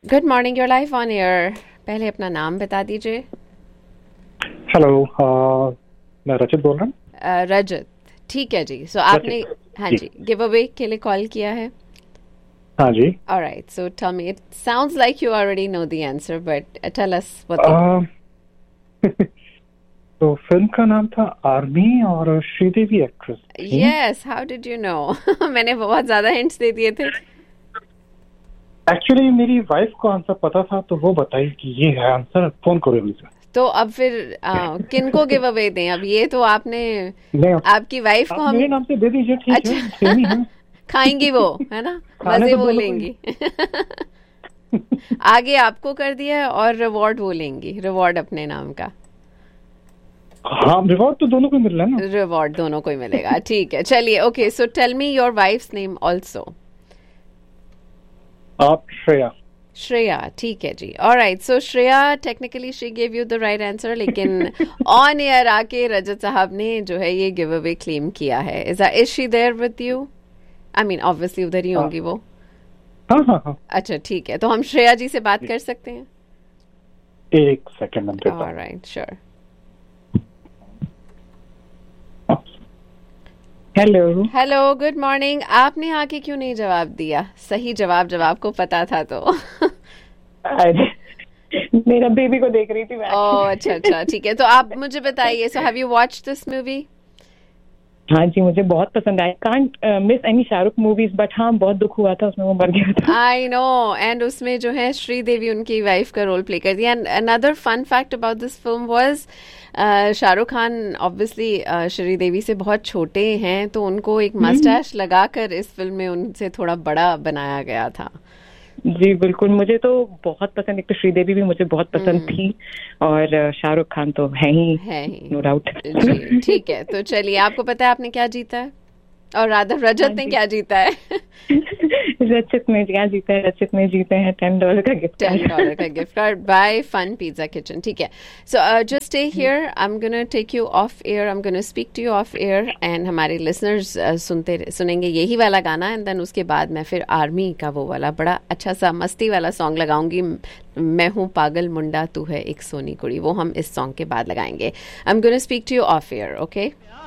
Good morning, your life on air. पहले अपना नाम बता दीजिए। हेलो। मैं रचित बोल रहा हूँ। रजत, ठीक है जी। सो आपने, रचित। हाँ जी। जी, गिव अवे के लिए कॉल किया है। हाँ जी। Alright, so tell me, it sounds like you already know the answer, but tell us what the. अ, तो फिल्म का नाम था आर्मी और श्रीदेवी एक्ट्रेस थी। Yes, how did you know? मैंने बहुत ज्यादा हिंट्स दे दिए थे। एक्चुअली मेरी वाइफ को आंसर पता था तो वो बताई कि ये है आंसर, फोन करो मुझे। तो अब फिर किनको गिव अवे दें? अब ये तो आपने, नहीं, आपकी वाइफ को आप हम, मेरे नाम से दे दीजिए, ठीक है, अच्छा, सेम ही है। खाएंगी वो, है ना? खाने मजे तो वो दोनों को लेंगी। ही। आगे आपको कर दिया है और रिवॉर्ड वो लेंगी, रिवॉर्ड अपने नाम का। हाँ, रिवॉर्ड तो दोनों को मिल रहा है ना। रिवॉर्ड दोनों को ही मिलेगा, ठीक है। चलिए, okay, so tell me your wives name also. आप श्रेया। श्रेया, ठीक है जी। Alright, so Shreya, technically she give you the right answer, लेकिन ऑन एयर आके रजत साहब ने जो है ये गिव अवे क्लेम किया है। Is she there with you? I mean obviously उधर ही हाँ होंगी वो। हाँ हाँ हाँ। अच्छा, ठीक है, तो हम श्रेया जी से बात कर सकते हैं? एक सेकंड में देता हूँ। Alright, sure. Hello. Hello, good morning. आपने आके क्यों नहीं जवाब दिया? सही जवाब जब आपको पता था तो। अरे, मेरा बेबी को देख रही थी मैं। ओह, अच्छा अच्छा, ठीक है। तो आप मुझे बताइए, so have you watched this movie? हाँ जी, मुझे बहुत पसंद आया। Can't miss any Shahrukh movies, but हाँ, बहुत दुख हुआ था उसमें वो मर गया था। आई नो, एंड उसमें जो है श्रीदेवी उनकी वाइफ का रोल प्ले कर दिया। And another fun fact about this film was, Shahrukh Khan obviously Sridevi से बहुत छोटे हैं, तो उनको एक मस्टैश लगाकर इस फिल्म में उनसे थोड़ा बड़ा बनाया गया था। जी बिल्कुल, मुझे तो बहुत पसंद। एक तो श्रीदेवी भी मुझे बहुत पसंद थी, और शाहरुख खान तो है ही, नो डाउट। जी, ठीक है। तो चलिए, आपको पता है आपने क्या जीता है? और राधा, रजत ने क्या जीता है? रचित में क्या जीता है? रचित में जीते हैं $10 का गिफ्ट कार्ड। $10 का gift card bye fun pizza kitchen, ठीक है। So just stay here, I am gonna take you of air, I am gonna speak to you of air, and हमारे लिसनर्स सुनेंगे यही वाला गाना, एंड देन उसके बाद मैं फिर आर्मी का वो वाला बड़ा अच्छा सा मस्ती वाला सॉन्ग लगाऊंगी, मैं हूँ पागल मुंडा तू है एक सोनी कुड़ी। वो हम इस सॉन्ग के बाद लगाएंगे। I am gonna speak to you of air, okay?